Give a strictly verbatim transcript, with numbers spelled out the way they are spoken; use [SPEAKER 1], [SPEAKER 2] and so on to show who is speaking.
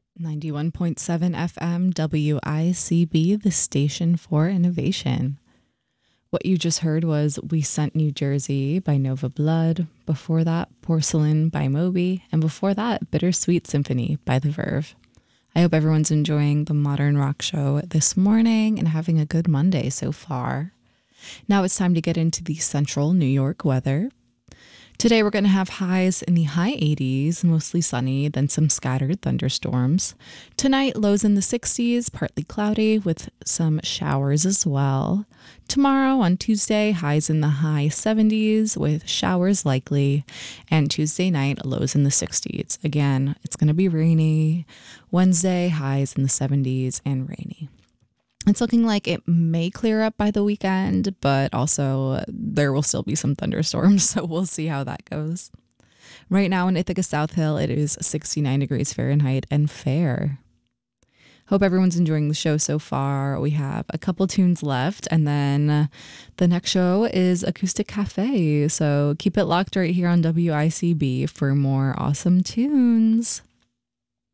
[SPEAKER 1] ninety-one point seven F M W I C B, the station for innovation. What you just heard was We Sent New Jersey by Nova Blood. Before that, Porcelain by Moby. And before that, Bittersweet Symphony by The Verve. I hope everyone's enjoying the Modern Rock Show this morning and having a good Monday so far. Now it's time to get into the central New York weather. Today we're going to have highs in the high eighties, mostly sunny, then some scattered thunderstorms. Tonight, lows in the sixties, partly cloudy with some showers as well. Tomorrow on Tuesday, highs in the high seventies with showers likely. And Tuesday night, lows in the sixties. Again, it's going to be rainy. Wednesday, highs in the seventies and rainy. It's looking like it may clear up by the weekend, but also there will still be some thunderstorms, so we'll see how that goes. Right now in Ithaca South Hill, it is sixty-nine degrees Fahrenheit and fair. Hope everyone's enjoying the show so far. We have a couple tunes left, and then the next show is Acoustic Cafe, so keep it locked right here on W I C B for more awesome tunes.